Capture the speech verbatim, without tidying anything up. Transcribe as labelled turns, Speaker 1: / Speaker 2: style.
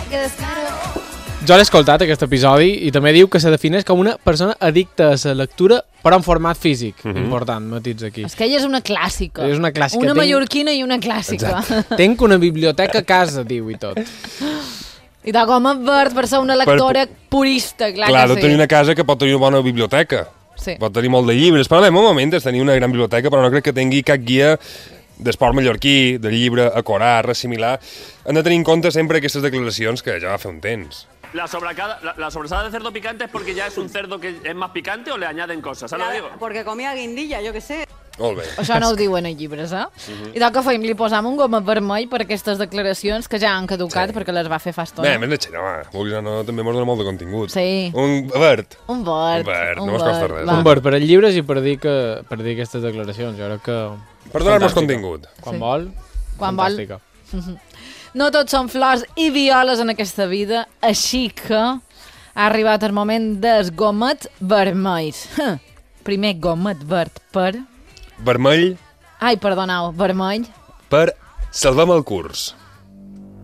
Speaker 1: que descaro.
Speaker 2: Jo l'he escoltat, aquest episodi, i també diu que se defineix com una persona addicta a la lectura, però en format físic. Uh -huh. Important, matís aquí.
Speaker 1: És que ella és una clàssica.
Speaker 2: És una clàssica.
Speaker 1: Una
Speaker 2: Tenc...
Speaker 1: mallorquina i una clàssica.
Speaker 2: Exacte. Tenc una biblioteca a casa, diu, i tot.
Speaker 1: I de com advert per ser una lectora per... purista, clar,
Speaker 3: clar
Speaker 1: que sí.
Speaker 3: Clar, tenir una casa que pot tenir una bona biblioteca.
Speaker 1: Sí.
Speaker 3: Pot tenir molt de llibres. Però, en un moment, és tenir una gran biblioteca, però no crec que tingui cap guia d'esport mallorquí, de llibre, acorar, ressimilar. Han de tenir en compte sempre aquestes declaracions que ja va fer un temps.
Speaker 4: La, sobracada, la, la sobrasada de cerdo picante es porque ya es un cerdo que es más picante o le añaden cosas, ¿sabes lo que digo?
Speaker 5: Porque comía guindilla, yo qué sé.
Speaker 3: Molt bé.
Speaker 1: Això no ho diuen als llibres, eh? Uh-huh. I del que fem, li posam un gomet vermell per aquestes declaracions que ja han caducat, sí. perquè les va fer fa estona.
Speaker 3: Bé, més de xera, home. Vulguis o no, també mos dona molt de contingut.
Speaker 1: Sí.
Speaker 3: Un verd.
Speaker 1: Un verd.
Speaker 3: Un verd,
Speaker 1: un
Speaker 3: no mos costa res.
Speaker 2: Un verd per als llibres i per dir, que, per dir aquestes declaracions. Jo crec que...
Speaker 3: Per donar-nos contingut.
Speaker 2: Quan
Speaker 1: Sí.
Speaker 2: vol,
Speaker 1: Quan
Speaker 2: fantàstica.
Speaker 1: vol. Uh-huh. No tots són flors i violes en aquesta vida, així que ha arribat el moment dels gomets vermells. Primer gomet verd per...
Speaker 3: Vermell
Speaker 1: Ai, perdoneu, vermell.
Speaker 3: per Salvem el curs.